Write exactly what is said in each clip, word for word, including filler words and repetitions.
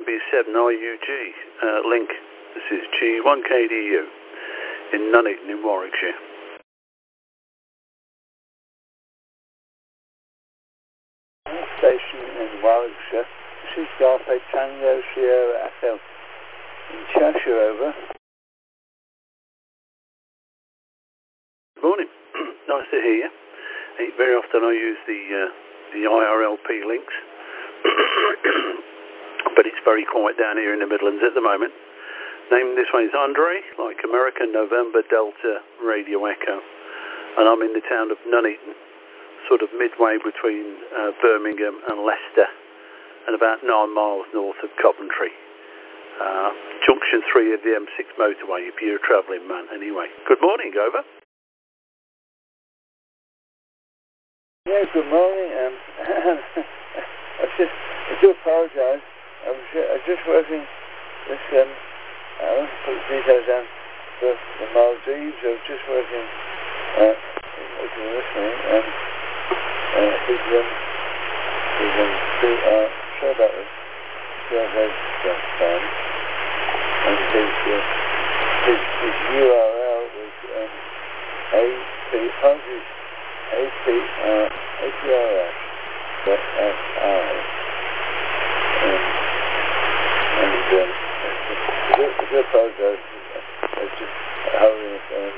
B seven I U G uh, link. This is G one K D U in Nuneaton in Warwickshire. Station in Warwickshire. This is Golf eight Tango Sierra Echo in Cheshire, over. Good morning. Nice to hear you. Hey, very often I use the uh, the I R L P links, but it's very quiet down here in the Midlands at the moment. Name this one is Andre, like American November Delta Radio Echo, and I'm in the town of Nuneaton, sort of midway between uh, Birmingham and Leicester, and about nine miles north of Coventry. Uh, junction three of the M six motorway, if you're a travelling man anyway. Good morning, over. Yeah, good morning. Um, I just, I do apologise. I was, uh, I was just working this, um, I want to put the details down for the Maldives. I was just working, uh, looking at this thing, and uh, his, um, his, um, the, uh, sorry about this, survey stuff, um, and his, uh, his, his U R L was, um, A P, apologies, A P, uh, A P R S dot F I, um, and, um, I do, I do apologise, I was just holding it, um,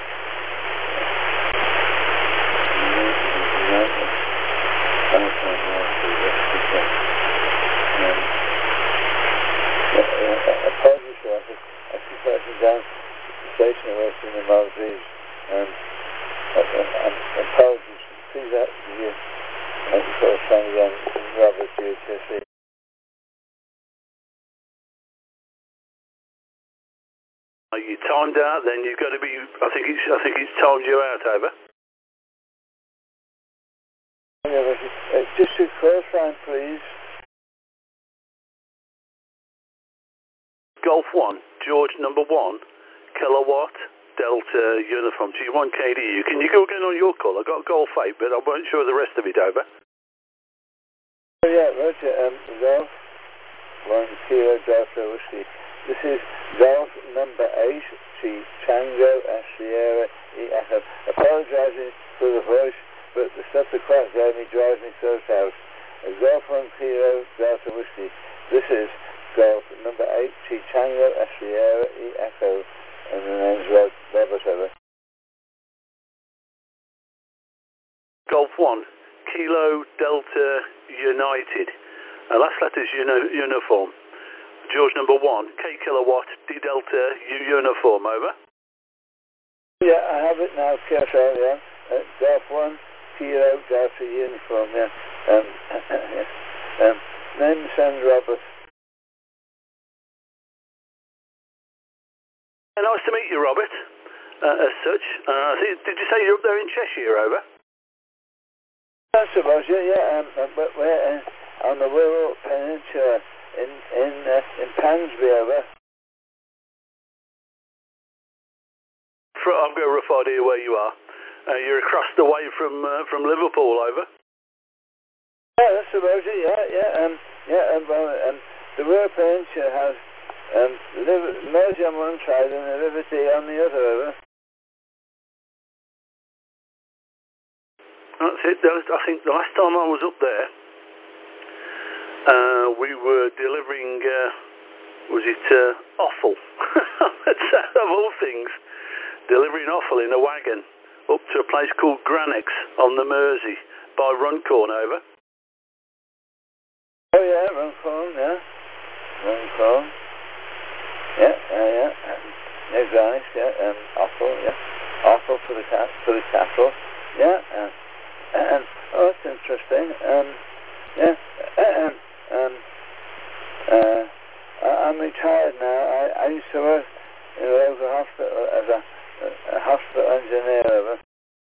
apologies for that, I keep writing down the station I worked in the Maldives, and apologies, please that you uh, sort of trying again from Robert to H S E. Are you timed out? Then you've got to be. I think it's. I think it's timed you out. Over. Yeah, uh, just to clarify, please. Golf one, George number one, kilowatt. Delta Uniform G one K D U. Can you go again on your call? I got Golf eight, but I wasn't sure the rest of it, over. Oh yeah, Roger. Um, Golf one Kilo Delta Whiskey. This is Golf number eight, G Tango S Sierra E Echo. Apologising for the voice, but the stuff the crack gave me drives me so out. Golf one Kilo Delta Whiskey. This is Golf number eight, G Tango S Sierra E Echo. And the name's Rob, Robert, over. Golf one, Kilo Delta United. Uh, last letter's uni uniform. George number one, K kilowatt, D Delta U uniform, over. Yeah, I have it now, K S L, yeah. Uh, Golf one, Kilo Delta uniform, yeah. Um, yes. um, name sounds Robert. Nice to meet you, Robert, uh, as such. Uh, did you say you're up there in Cheshire, over? I suppose, yeah, yeah. Um, uh, but we're uh, on the Wirral Peninsula in in uh, in Pansby, over. I've got a rough idea where you are. Uh, you're across the way from uh, from Liverpool, over. Yeah, I suppose, yeah, yeah, um, yeah. Um, well, um, the Wirral Peninsula has. Um, Mersey on one side and the River Dee on the other, over. That's it. I think the last time I was up there, uh, we were delivering, uh, was it uh, offal? Of all things, delivering offal in a wagon up to a place called Granex on the Mersey by Runcorn, over. Oh yeah, Runcorn, yeah. Runcorn. Yeah, uh, yeah, um, no garnish, yeah, um, offal, yeah, offal for the cat, for the cattle, yeah, um, um, oh, that's interesting, um, yeah, um, um, uh, I'm retired now. I, I used to work in a local hospital as a, a hospital engineer, over.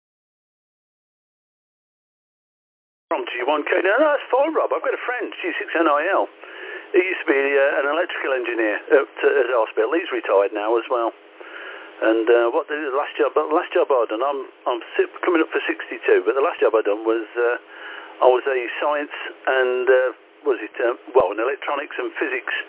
From G one K, no, no, that's fine, Rob. I've got a friend, G six N I L. He used to be uh, an electrical engineer at, uh, at the hospital. He's retired now as well. And uh, what the last job, the last job I done, I'm I'm coming up for sixty-two. But the last job I done was uh, I was a science and uh, was it uh, well, in electronics and physics